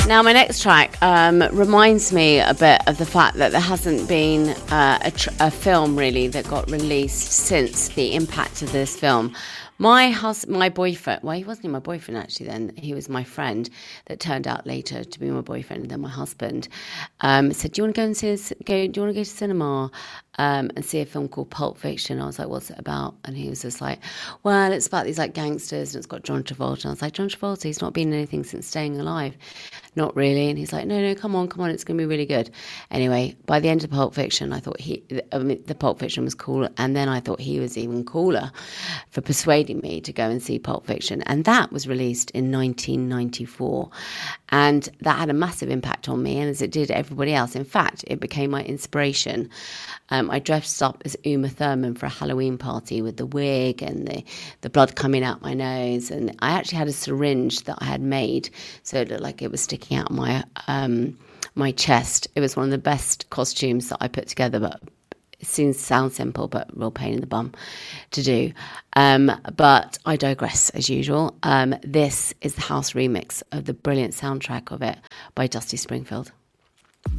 Now, my next track reminds me a bit of the fact that there hasn't been a film really that got released since the impact of this film. My boyfriend, well, he wasn't even my boyfriend actually then, he was my friend that turned out later to be my boyfriend and then my husband, said, do you want to go to cinema and see a film called Pulp Fiction? I was like, what's it about? And he was just like, well, it's about these like gangsters and it's got John Travolta. And I was like, John Travolta, he's not been in anything since Staying Alive. Not really. And he's like, no, come on, it's going to be really good. Anyway, by the end of Pulp Fiction, I thought the Pulp Fiction was cool. And then I thought he was even cooler for persuading me to go and see Pulp Fiction. And that was released in 1994. And that had a massive impact on me, and as it did everybody else. In fact, it became my inspiration. I dressed up as Uma Thurman for a Halloween party with the wig and the blood coming out my nose. And I actually had a syringe that I had made so it looked like it was sticking out my my chest. It was one of the best costumes that I put together, but it sounds simple, but real pain in the bum to do. But I digress as usual. This is the house remix of the brilliant soundtrack of it by Dusty Springfield.